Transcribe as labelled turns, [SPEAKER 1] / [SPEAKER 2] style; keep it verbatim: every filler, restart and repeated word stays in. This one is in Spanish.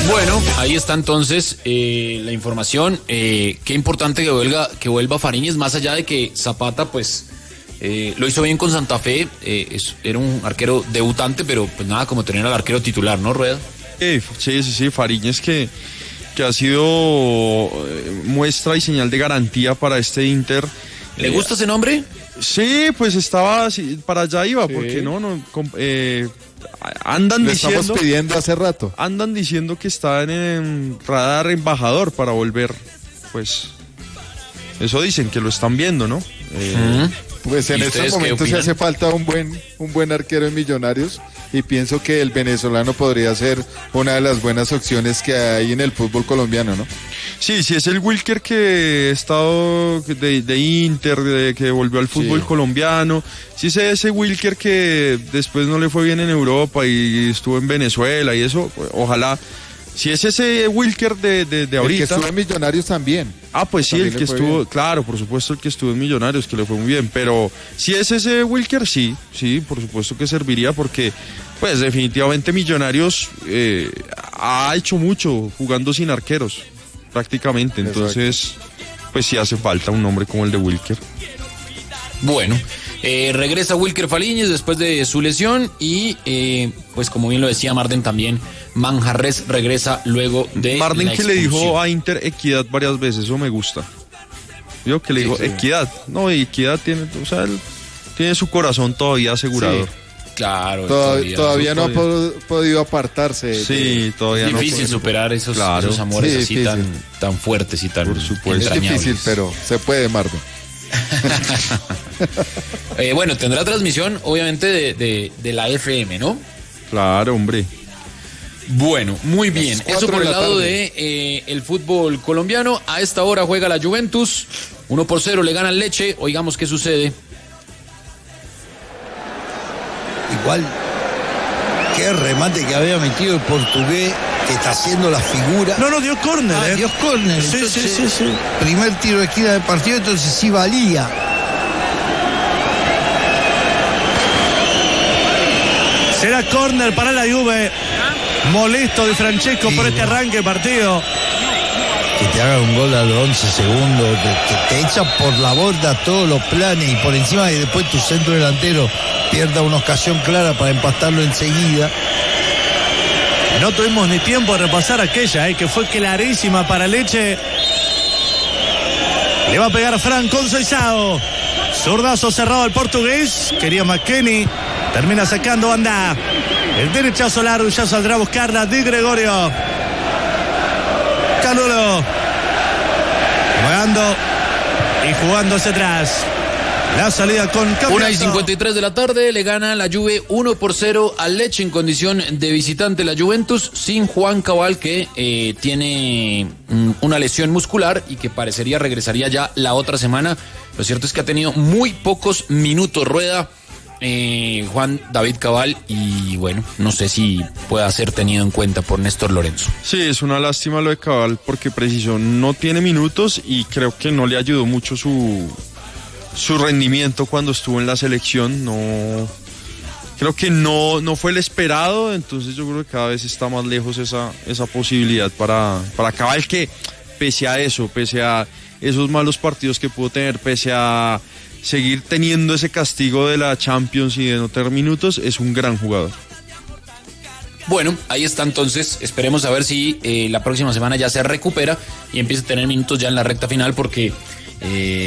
[SPEAKER 1] Bueno, ahí está entonces eh, la información. Eh, qué importante que vuelva, que vuelva Fariñez, más allá de que Zapata, pues, eh, lo hizo bien con Santa Fe. Eh, es, era un arquero debutante, pero pues nada como tener al arquero titular, ¿no, Rueda?
[SPEAKER 2] Sí, sí, sí, sí. Fariñez que, que ha sido eh, muestra y señal de garantía para este Inter.
[SPEAKER 1] ¿Le eh, gusta ese nombre?
[SPEAKER 2] Sí, pues estaba, sí, para allá iba, sí. porque no, no eh, andan
[SPEAKER 3] Le
[SPEAKER 2] diciendo.
[SPEAKER 3] estamos pidiendo hace rato.
[SPEAKER 2] Andan diciendo que está en, en radar embajador para volver, pues, eso dicen que lo están viendo, ¿no? Eh,
[SPEAKER 3] uh-huh. Pues en estos momentos se hace falta un buen, un buen arquero en Millonarios y pienso que el venezolano podría ser una de las buenas opciones que hay en el fútbol colombiano, ¿no?
[SPEAKER 2] Sí, sí, es el Wilker que ha estado de, de Inter, de, que volvió al fútbol sí. colombiano. Sí, es ese Wilker que después no le fue bien en Europa y estuvo en Venezuela y eso, ojalá. Si es ese Wilker de, de, de ahorita.
[SPEAKER 3] El que estuvo en Millonarios también.
[SPEAKER 2] Ah, pues sí, también el que estuvo, bien. Claro, por supuesto el que estuvo en Millonarios, que le fue muy bien. Pero si es ese Wilker, sí, sí, por supuesto que serviría porque, pues definitivamente Millonarios eh, ha hecho mucho jugando sin arqueros, prácticamente. Entonces, exacto. Pues sí hace falta un nombre como el de Wilker.
[SPEAKER 1] Bueno. Eh, regresa Wilker Fariñez después de su lesión y eh, pues como bien lo decía Marden también, Manjarrés regresa luego de
[SPEAKER 2] Marden
[SPEAKER 1] la
[SPEAKER 2] que le dijo a Inter equidad varias veces, eso me gusta. Yo que le digo sí, sí. equidad, no, equidad tiene, o sea, él tiene su corazón todavía asegurado. Sí.
[SPEAKER 1] Claro,
[SPEAKER 3] todavía, todavía no todavía. ha podido apartarse.
[SPEAKER 2] Sí, de,
[SPEAKER 1] es
[SPEAKER 2] todavía
[SPEAKER 1] difícil no. difícil superar esos, claro. esos amores sí, así tan, tan fuertes y tan
[SPEAKER 2] por supuesto.
[SPEAKER 3] Es difícil, pero se puede, Marden.
[SPEAKER 1] eh, bueno, tendrá transmisión obviamente de, de, de la F M, ¿no?
[SPEAKER 2] Claro, hombre.
[SPEAKER 1] Bueno, muy bien. Eso por el lado de eh, el fútbol colombiano. A esta hora juega la Juventus. Uno por cero le gana el Leche. Oigamos qué sucede.
[SPEAKER 4] Igual, qué remate que había metido el portugués, que está haciendo la figura.
[SPEAKER 5] No, no, dio córner.
[SPEAKER 4] Ah,
[SPEAKER 5] eh.
[SPEAKER 4] dio córner.
[SPEAKER 5] Sí, sí, sí, sí.
[SPEAKER 4] Primer tiro de esquina del partido, entonces sí valía.
[SPEAKER 5] Será córner para la Juve. Molesto Di Francesco sí, por este arranque de partido.
[SPEAKER 4] Que te haga un gol a los once segundos, que, que te echa por la borda todos los planes y por encima y después tu centro delantero pierda una ocasión clara para empatarlo enseguida.
[SPEAKER 5] No tuvimos ni tiempo de repasar aquella, eh, que fue clarísima para Leche. Le va a pegar Fran Conceição. Zurdazo cerrado al portugués. Quería McKennie. Termina sacando banda. El derechazo largo y ya saldrá a buscarla Di Gregorio. Calulo. Jugando y jugando hacia atrás. La salida con Cambiaso.
[SPEAKER 1] una y cincuenta y tres de la tarde le gana la Juve uno por cero al Lecce en condición de visitante la Juventus sin Juan Cabal que eh, tiene mm, una lesión muscular y que parecería regresaría ya la otra semana. Lo cierto es que ha tenido muy pocos minutos Rueda eh, Juan David Cabal y bueno, no sé si pueda ser tenido en cuenta por Néstor Lorenzo.
[SPEAKER 2] Sí, es una lástima lo de Cabal porque preciso no tiene minutos y creo que no le ayudó mucho su... su rendimiento cuando estuvo en la selección. No creo que no, no fue el esperado, entonces yo creo que cada vez está más lejos esa, esa posibilidad para, para Cabal, que pese a eso, pese a esos malos partidos que pudo tener, pese a seguir teniendo ese castigo de la Champions y de no tener minutos, es un gran jugador.
[SPEAKER 1] Bueno, ahí está entonces, esperemos a ver si eh, la próxima semana ya se recupera y empieza a tener minutos ya en la recta final porque... Eh,